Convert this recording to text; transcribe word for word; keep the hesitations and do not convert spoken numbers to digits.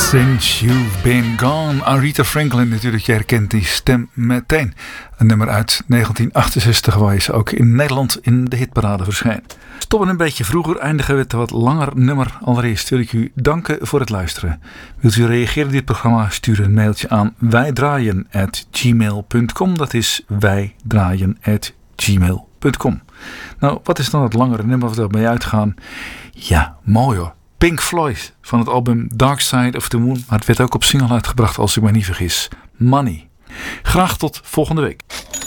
Since You've Been Gone. Aretha Franklin natuurlijk, je herkent die stem meteen. Een nummer uit negentien achtenzestig waar ze ook in Nederland in de hitparade verscheen. Stoppen een beetje vroeger, eindigen we met een wat langer nummer. Allereerst wil ik u danken voor het luisteren. Wilt u reageren op dit programma? Stuur een mailtje aan wijdraaien at gmail punt com. Dat is wijdraaien at gmail punt com. Nou, wat is dan het langere nummer wat er mee uitgaan? Ja, mooi hoor. Pink Floyd van het album Dark Side of the Moon. Maar het werd ook op single uitgebracht als ik me niet vergis. Money. Graag tot volgende week.